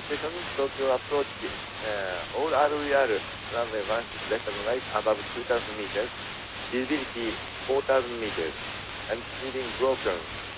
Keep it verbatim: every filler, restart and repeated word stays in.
station Tokyo approach. Uh, all R V R runway one is left and right above two thousand meters. Visibility four thousand meters. I'm feeling broken.